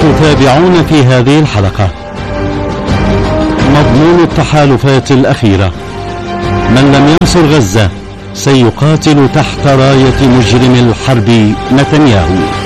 تتابعون في هذه الحلقة مضمون التحالفات الأخيرة. من لم ينصر غزة سيقاتل تحت راية مجرم الحرب نتنياهو.